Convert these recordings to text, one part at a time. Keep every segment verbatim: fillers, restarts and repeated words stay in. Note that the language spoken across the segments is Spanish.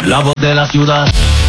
La voz de la ciudad.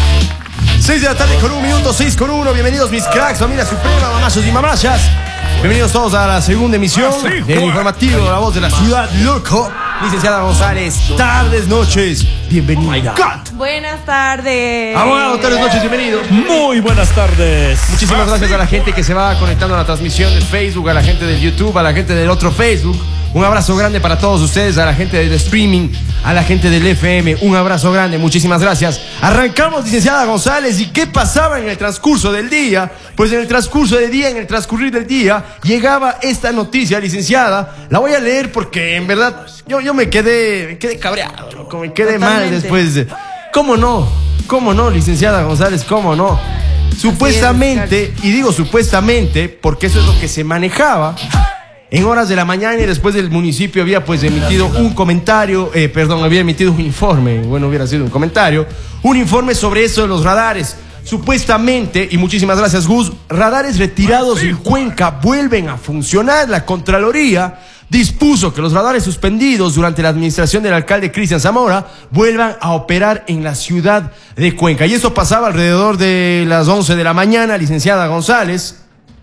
seis de la tarde con un minuto, seis con uno. Bienvenidos mis cracks, familia suprema, mamachos y mamachas. Bienvenidos todos a la segunda emisión del informativo La Voz de la Ciudad, loco. Licenciada González, tardes, noches, bienvenida. Oh buenas tardes. Abogado, tardes, noches, bienvenido. Muy buenas tardes. Muchísimas gracias a la gente que se va conectando a la transmisión de Facebook, a la gente del YouTube, a la gente del otro Facebook. Un abrazo grande para todos ustedes, a la gente del streaming, a la gente del F M. Un abrazo grande, muchísimas gracias. Arrancamos, licenciada González. ¿Y qué pasaba en el transcurso del día? Pues en el transcurso del día, en el transcurrir del día, llegaba esta noticia, licenciada. La voy a leer porque en verdad yo, yo me quedé, me quedé cabreado, loco, me quedé Totalmente. mal después de... ¿Cómo no? ¿Cómo no, licenciada González? ¿Cómo no? Supuestamente, y digo supuestamente porque eso es lo que se manejaba, en horas de la mañana y después del municipio había pues emitido un comentario, eh, perdón, había emitido un informe, bueno, hubiera sido un comentario, un informe sobre eso de los radares. Supuestamente, y muchísimas gracias Gus, radares retirados en Cuenca vuelven a funcionar. La Contraloría dispuso que los radares suspendidos durante la administración del alcalde Cristian Zamora vuelvan a operar en la ciudad de Cuenca. Y esto pasaba alrededor de las once de la mañana, licenciada González.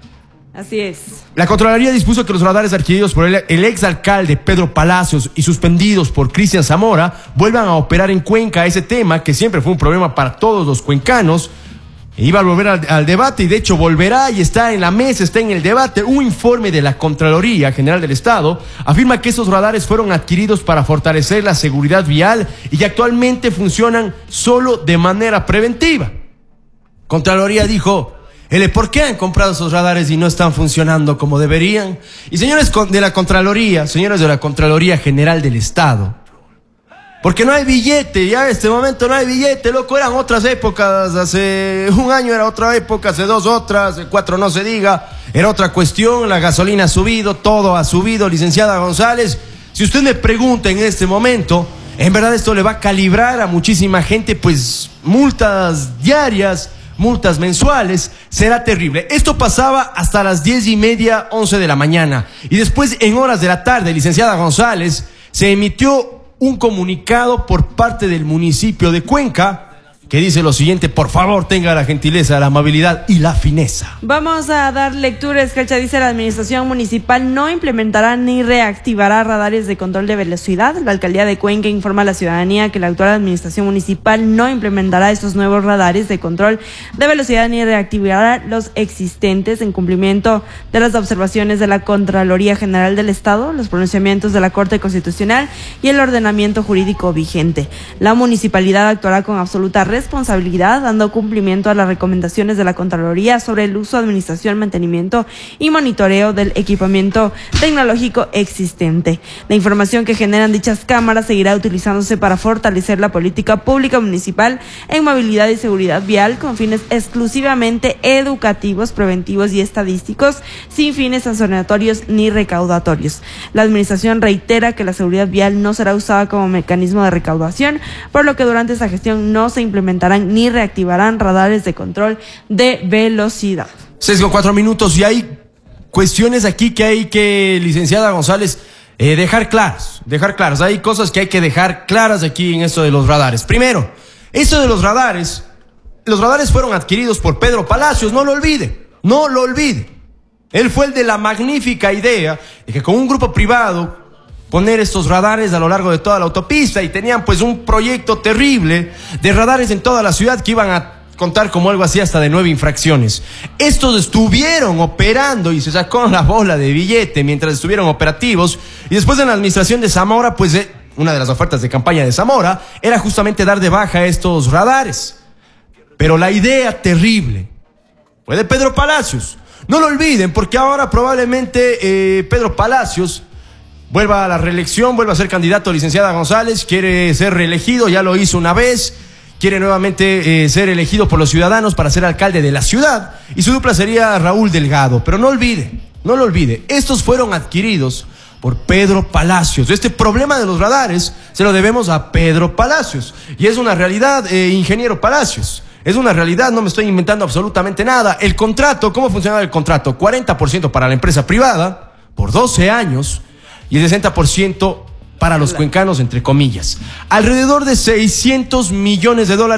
Así es. La Contraloría dispuso que los radares adquiridos por el, el exalcalde Pedro Palacios y suspendidos por Cristian Zamora vuelvan a operar en Cuenca. Ese tema, que siempre fue un problema para todos los cuencanos, iba a volver al, al debate y de hecho volverá y está en la mesa, está en el debate. Un informe de la Contraloría General del Estado afirma que esos radares fueron adquiridos para fortalecer la seguridad vial y que actualmente funcionan solo de manera preventiva. Contraloría dijo: ¿por qué han comprado esos radares y no están funcionando como deberían? Y señores de la Contraloría, señores de la Contraloría General del Estado, porque no hay billete, ya en este momento no hay billete, loco, eran otras épocas, hace un año era otra época, hace dos otras, hace cuatro no se diga, era otra cuestión, la gasolina ha subido, todo ha subido, licenciada González. Si usted me pregunta en este momento, en verdad esto le va a calibrar a muchísima gente, pues multas diarias, multas mensuales, será terrible. Esto pasaba hasta las diez y media, once de la mañana. Y después, en horas de la tarde, licenciada González, se emitió un comunicado por parte del municipio de Cuenca que dice lo siguiente: por favor, tenga la gentileza, la amabilidad y la fineza. Vamos a dar lectura. Escarcha dice: la administración municipal no implementará ni reactivará radares de control de velocidad. La alcaldía de Cuenca informa a la ciudadanía que la actual administración municipal no implementará estos nuevos radares de control de velocidad ni reactivará los existentes, en cumplimiento de las observaciones de la Contraloría General del Estado, los pronunciamientos de la Corte Constitucional y el ordenamiento jurídico vigente. La municipalidad actuará con absoluta responsabilidad responsabilidad, dando cumplimiento a las recomendaciones de la Contraloría sobre el uso, administración, mantenimiento y monitoreo del equipamiento tecnológico existente. La información que generan dichas cámaras seguirá utilizándose para fortalecer la política pública municipal en movilidad y seguridad vial con fines exclusivamente educativos, preventivos y estadísticos, sin fines sancionatorios ni recaudatorios. La administración reitera que la seguridad vial no será usada como mecanismo de recaudación, por lo que durante esta gestión no se implementarán ni reactivarán radares de control de velocidad. seis con cuatro minutos y hay cuestiones aquí que hay que, licenciada González, eh, dejar claras, dejar claras. Hay cosas que hay que dejar claras aquí en esto de los radares. Primero, esto de los radares, los radares fueron adquiridos por Pedro Palacios, no lo olvide, no lo olvide. Él fue el de la magnífica idea de que con un grupo privado poner estos radares a lo largo de toda la autopista, y tenían pues un proyecto terrible de radares en toda la ciudad que iban a contar como algo así hasta de nueve infracciones. Estos estuvieron operando y se sacó la bola de billete mientras estuvieron operativos, y después en la administración de Zamora, pues eh, una de las ofertas de campaña de Zamora era justamente dar de baja estos radares. Pero la idea terrible fue de Pedro Palacios. No lo olviden, porque ahora probablemente eh, Pedro Palacios vuelva a la reelección, vuelva a ser candidato, licenciada González, quiere ser reelegido, ya lo hizo una vez, quiere nuevamente eh, ser elegido por los ciudadanos para ser alcalde de la ciudad, y su dupla sería Raúl Delgado. Pero no olvide, no lo olvide, estos fueron adquiridos por Pedro Palacios. Este problema de los radares se lo debemos a Pedro Palacios, y es una realidad, eh, ingeniero Palacios. Es una realidad, no me estoy inventando absolutamente nada. El contrato, ¿cómo funcionaba el contrato? cuarenta por ciento para la empresa privada por doce años, y el sesenta por ciento para los cuencanos, entre comillas. Alrededor de seiscientos millones de dólares